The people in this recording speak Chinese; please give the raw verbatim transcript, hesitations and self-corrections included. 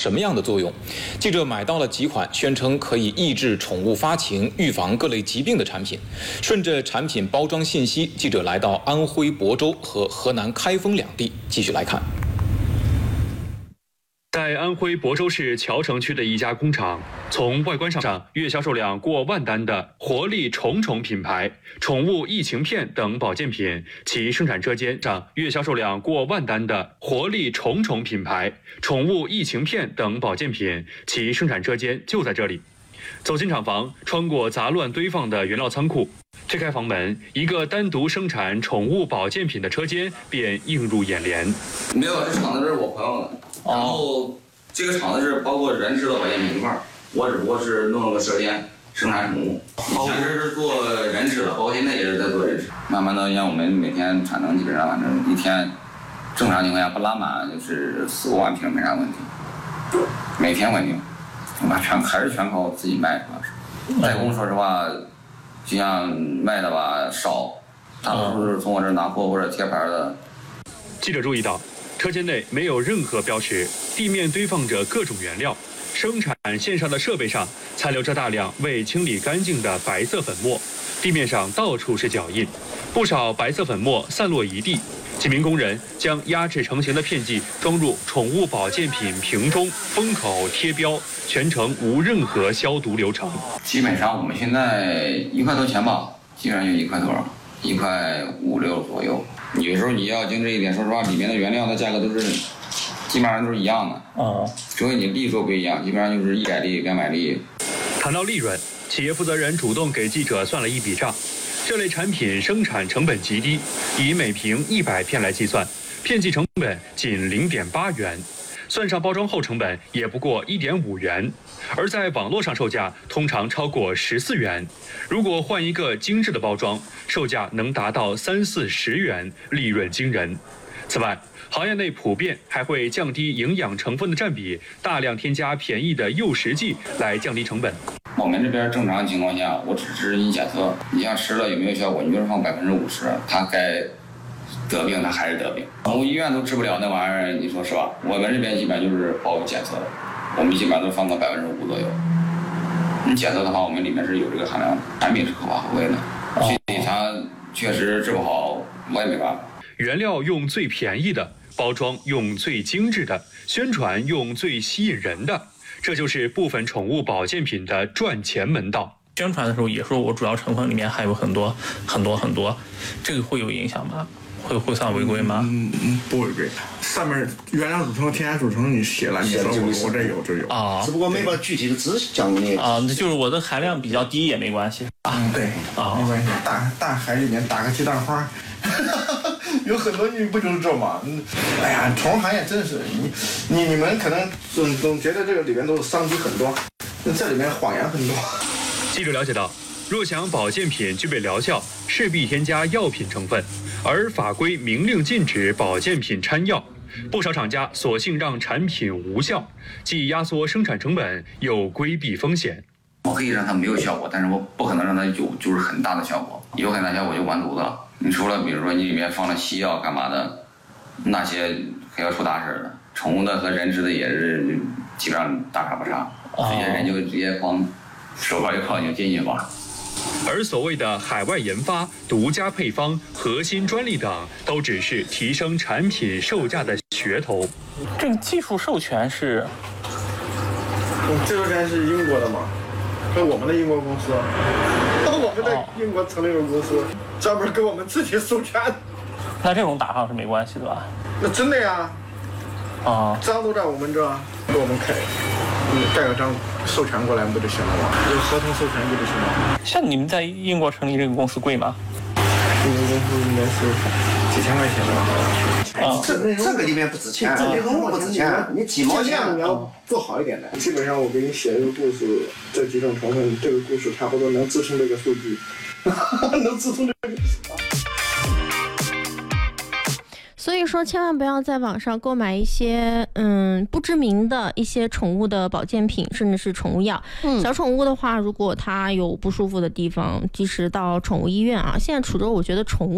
什么样的作用？记者买到了几款宣称可以抑制宠物发情、预防各类疾病的产品。顺着产品包装信息，记者来到安徽亳州和河南开封两地，继续来看。 在安徽亳州市谯城区的一家工厂，从外观上，月销售量过万单的活力虫虫品牌宠物疫情片等保健品，其生产车间上月销售量过万单的活力虫虫品牌宠物疫情片等保健品，其生产车间就在这里。走进厂房，穿过杂乱堆放的原料仓库，推开房门，一个单独生产宠物保健品的车间便映入眼帘。 没有，这厂子是我朋友的。然后这个厂子是包括人吃的保健品一块儿，我只不过是弄了个车间生产宠物。以前是做人吃的，包括现在也是在做人吃。慢慢的，让我们每天产能基本上反正一天正常情况下不拉满就是四五万瓶没啥问题，每天稳定。那全还是全靠自己卖，主要是代工。说实话，就像卖的吧少，大多数是从我这儿拿货或者贴牌的。 记者注意到，车间内没有任何标识，地面堆放着各种原料，生产线上的设备上残留着大量未清理干净的白色粉末，地面上到处是脚印，不少白色粉末散落一地。几名工人将压制成型的片剂装入宠物保健品瓶中，封口贴标，全程无任何消毒流程。 基本上我们现在一块多钱吧，基本上就一块多少，一块五六左右。有时候你要精致一点，说实话，里面的原料的价格都是基本上都是一样的啊，除非你粒数不一样，基本上就是一百粒、两百粒。 谈到利润，企业负责人主动给记者算了一笔账。这类产品生产成本极低，以每瓶一百片来计算，片剂成本仅零点八元，算上包装后成本也不过一点五元，而在网络上售价通常超过十四元。如果换一个精致的包装，售价能达到三四十元，利润惊人。此外，行业内普遍还会降低营养成分的占比，大量添加便宜的诱食剂来降低成本。 我们这边正常情况下，我只是一检测，你像吃了有没有效果，你就是放百分之五十，它该得病它还是得病。宠物医院都治不了那玩意儿，你说是吧？我们这边基本上就是包检测的，我们基本上都放到百分之五左右。你检测的话，我们里面是有这个含量的，产品是合法合规的。具体它确实治不好，我也没办法。 原料用最便宜的，包装用最精致的，宣传用最吸引人的。这就是部分宠物保健品的赚钱门道。 宣传的时候也说我主要成分里面还有很多很多很多，这个会有影响吗？会会算违规吗？ 嗯嗯，不违规。上面原料组成、添加组成你写了，你说我我这有就有啊， 只不过没把具体的知识讲给你啊，那就是我的含量比较低也没关系啊。嗯，对啊，没关系。大大海里面打个鸡蛋花。有很多你不就是这吗？嗯，哎呀，宠物行业真是你你你们可能总总觉得这个里面都是商机很多，这里面谎言很多。 记者了解到，若想保健品具备疗效，势必添加药品成分，而法规明令禁止保健品掺药，不少厂家索性让产品无效，既压缩生产成本，又规避风险。 我可以让它没有效果，但是我不可能让它有就是很大的效果，有很大效果就完犊子了。你除了比如说你里面放了西药干嘛的，那些还要出大事的。宠物的和人吃的也是基本上大差不差，直接人就直接光手铐一铐就进去吧。 而所谓的海外研发、独家配方、核心专利等，都只是提升产品售价的噱头。 这个技术授权是， 嗯，技术授权是英国的嘛？是我们的英国公司，我们在英国成立了公司，专门给我们自己授权。 那这种打上是没关系的吧？ 那真的呀，啊，章都在我们这，给我们开，嗯，盖个章授权过来不就行了吗？有合同授权不就行了吗？ 像你们在英国成立这个公司贵吗？ 英国公司应该是几千块钱吧。 啊，这这个里面不值钱，这内容不值钱，你几毛钱你要做好一点的。基本上我给你写一个故事，这几种成分，这个故事差不多能支撑这个数据，能支撑这个。 所以说，千万不要在网上购买一些嗯不知名的一些宠物的保健品，甚至是宠物药。嗯，小宠物的话，如果它有不舒服的地方，及时到宠物医院啊。现在滁州，我觉得宠物